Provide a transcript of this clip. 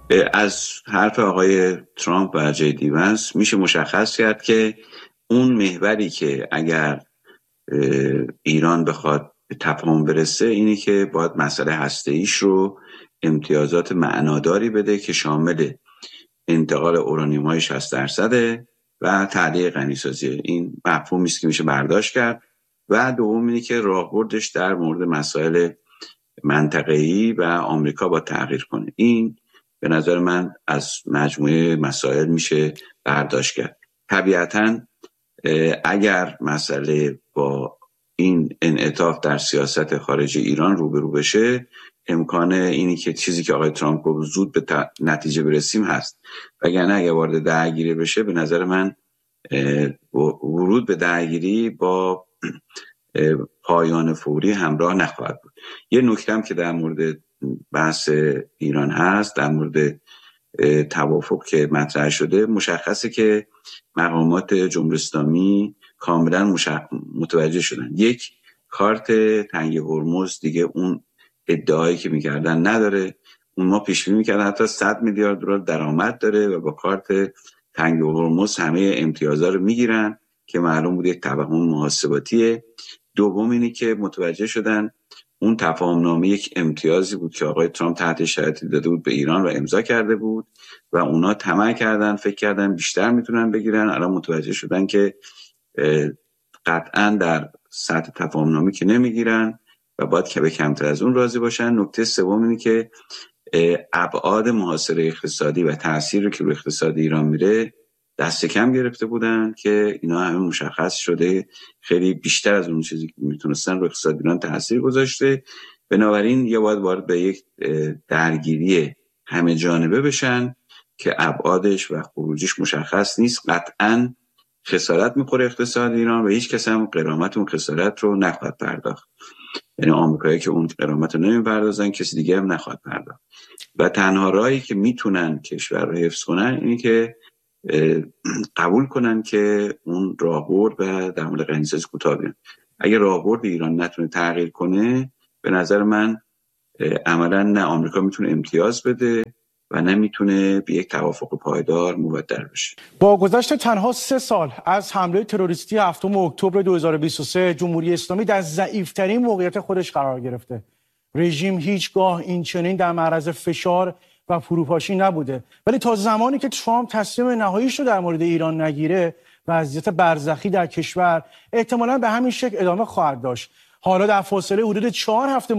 از حرف آقای ترامپ و جی ونس میشه مشخص کرد که اون محوری که اگر ایران بخواد به تفاهم برسه اینی که باید مسئله هسته‌ایش رو امتیازات معناداری بده که شامل انتقال اورانیوم‌های 60% و تعلیق غنیسازی. این مفهومی است که میشه برداشت کرد. و دوم اینه که راهبردش در مورد مسائل منطقه‌ای و آمریکا با تغییر کنه. این به نظر من از مجموعه مسائل میشه برداشت کرد. طبیعتاً اگر مسئله با این انعطاف در سیاست خارجی ایران روبرو بشه، امکان اینی که چیزی که آقای ترامپ گفت زود به نتیجه برسیم هست. وگرنه اگر وارد درگیری بشه، به نظر من ورود به درگیری با پایان فوری همراه نخواهد بود. یه نکته هم که در مورد بحث ایران هست، در مورد توافق که مطرح شده، مشخصه که مقامات جمهوری اسلامی کاملا متوجه شدن. یک، کارت تنگ هرمز دیگه اون ادعایی که میکردن نداره. اون ما پیش بینی میکردن حتی 100 میلیارد دلار درآمد داره و با کارت تنگ هرمز همه امتیازات رو میگیرن که معلوم بود یک توهم محاسباتیه. دوم اینه که متوجه شدن اون تفاهمنامه یک امتیازی بود که آقای ترامپ تحت شرایطی داده بود به ایران و امضا کرده بود و اونا طمع کردن، فکر کردن بیشتر میتونن بگیرن. الان متوجه شدن که قطعا در سطح تفاهمنامه که نمیگیرن و باید که به کمتر از اون راضی باشن. نکته سوم اینه که ابعاد محاصره اقتصادی و تأثیری که روی اقتصاد ایران میره دست کم گرفته بودن که اینا همه مشخص شده خیلی بیشتر از اون چیزی که میتونستن روی اقتصاد ایران تأثیر گذاشته. بنابراین یا باید وارد به یک درگیری همه جانبه بشن که ابعادش و خروجیش مشخص نیست. قطعاً خسارت میخوره اقتصاد ایران و هیچ کس هم غرامت اون خسارت رو نخواهد پرداخت. یعنی آمریکایی که اون غرامت رو نمیپردازن، کسی دیگه هم نخواهد پرداخت. و تنها راهی که میتونن کشور رو حفظ کنن اینه که قبول کنن که اون راهبرد و در مورد غنیسازی کوتاه بیان. اگه راهبرد ایران نتونه تغییر کنه، به نظر من عملا نه آمریکا میتونه امتیاز بده و نمیتونه به یک توافق پایدار مبدل بشه. با گذشت تنها 3 سال از حمله تروریستی 7 اکتبر 2023 جمهوری اسلامی در ضعیف‌ترین موقعیت خودش قرار گرفته. رژیم هیچگاه این چنین در معرض فشار و فروپاشی نبوده، ولی تا زمانی که ترامپ تصمیم نهاییش رو در مورد ایران نگیره، وضعیت برزخی در کشور احتمالاً به همین شکل ادامه خواهد داشت. حالا در فاصله حدود 4 هفته